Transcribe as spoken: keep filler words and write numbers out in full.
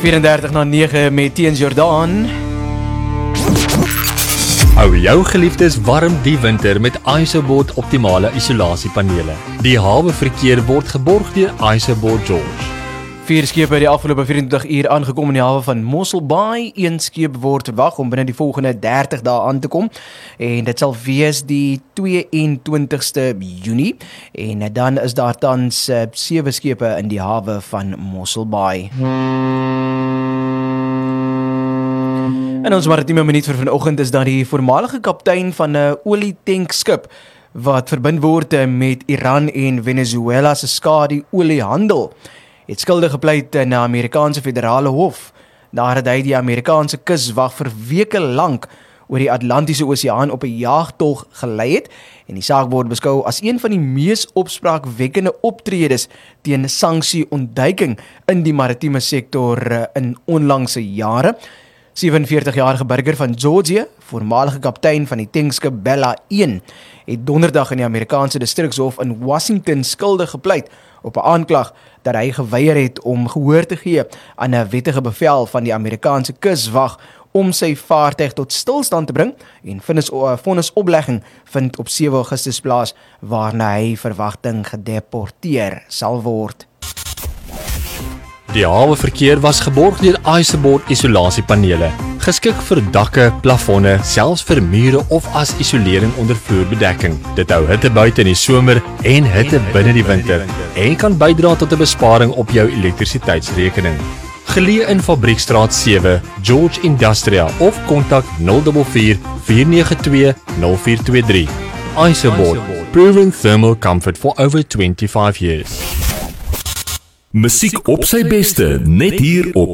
vierendertig na nege met Teens Jordaan. Hou jou geliefdes warm die winter met Isobot optimale isolasiepanele. Die hawe verkeer word geborg deur Isobot George. Vier skepe die afgelope vyf-en-twintig uur aangekom in die hawe van Mossel Bay. Een skip word verwag om binne die volgende dertig dae aan te kom. En dit sal wees die twee-en-twintigste Junie. En dan is daar tans uh, sewe skepe in die hawe van Mossel Bay. In ons maritieme minuut vir vanoggend is dat die voormalige kaptein van 'n olietankskip wat verbind word met Iran en Venezuela se skadu oliehandel het skuldig gepleit in 'n Amerikaanse federale hof. Daar het hy die Amerikaanse kuswag vir weke lank oor die Atlantiese Oseaan op 'n jaagtog gelei het en die saak word beskou as een van die mees opspraakwekkende optredes teen sanksieontduiking in die maritieme sektor in onlangse jare. sewenveertig-jarige burger van Georgia, voormalige kaptein van die tankskip Bella een, het donderdag in die Amerikaanse distrikshof in Washington skuldig gepleit op 'n aanklag dat hy geweier het om gehoor te gee aan 'n wettige bevel van die Amerikaanse kuswag om sy vaartuig tot stilstand te bring en vonnisoplegging vind op sewe Augustus plaas waarna hy verwagting gedeporteer sal word. Die haweverkeer was geborg deur Isobot isolasiepanele, geskik vir dakke, plafonne, selfs vir mure of as isolering onder vloerbedekking. Dit hou hitte buite in die somer en hitte binne die winter en kan bydra tot 'n besparing op jou elektrisiteitsrekening. Geleë in Fabriekstraat sewe, George Industrial of kontak nul vier vier, vier nege twee, nul vier twee drie. Isobot, proven thermal comfort for over twenty-five years. Musiek op sy beste, net hier op